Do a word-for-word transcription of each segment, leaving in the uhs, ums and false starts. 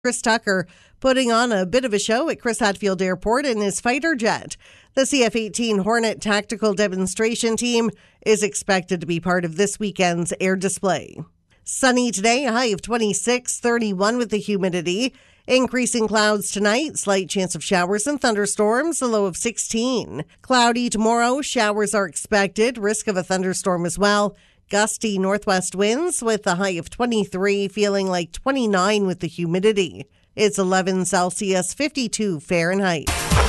Chris Tucker putting on a bit of a show at Chris Hadfield Airport in his fighter jet. The C F eighteen Hornet Tactical Demonstration Team is expected to be part of this weekend's air display. Sunny today, a high of twenty-six, thirty-one with the humidity. Increasing clouds tonight, slight chance of showers and thunderstorms, a low of sixteen. Cloudy tomorrow, showers are expected, risk of a thunderstorm as well. Gusty northwest winds with a high of twenty-three, feeling like twenty-nine with the humidity. It's eleven Celsius, fifty-two Fahrenheit.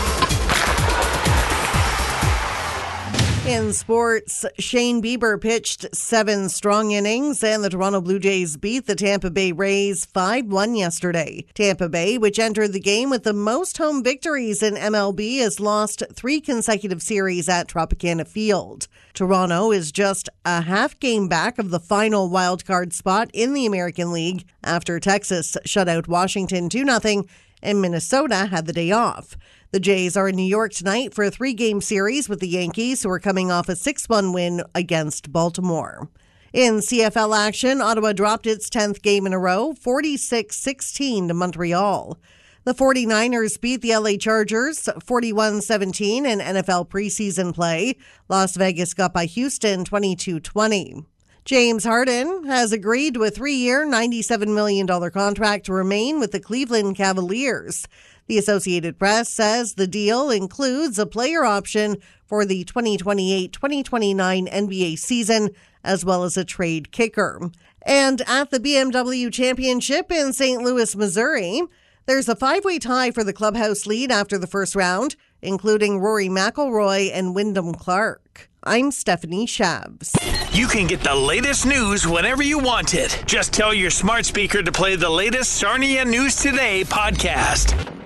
In sports, Shane Bieber pitched seven strong innings and the Toronto Blue Jays beat the Tampa Bay Rays five one yesterday. Tampa Bay, which entered the game with the most home victories in M L B, has lost three consecutive series at Tropicana Field. Toronto is just a half game back of the final wildcard spot in the American League after Texas shut out Washington two nothing and Minnesota had the day off. The Jays are in New York tonight for a three-game series with the Yankees, who are coming off a six one win against Baltimore. In C F L action, Ottawa dropped its tenth game in a row, forty-six sixteen to Montreal. The 49ers beat the L A Chargers forty-one seventeen in N F L preseason play. Las Vegas got by Houston twenty-two twenty. James Harden has agreed to a three-year, ninety-seven million dollars contract to remain with the Cleveland Cavaliers. The Associated Press says the deal includes a player option for the twenty twenty-eight twenty twenty-nine N B A season, as well as a trade kicker. And at the B M W Championship in Saint Louis, Missouri, there's a five-way tie for the clubhouse lead after the first round, including Rory McIlroy and Wyndham Clark. I'm Stephanie Shabs. You can get the latest news whenever you want it. Just tell your smart speaker to play the latest Sarnia News Today podcast.